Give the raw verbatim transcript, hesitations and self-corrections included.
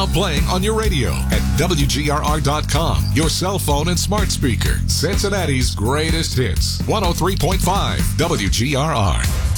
now playing on your radio at W G R R dot com, your cell phone and smart speaker. Cincinnati's greatest hits. one oh three point five W G R R.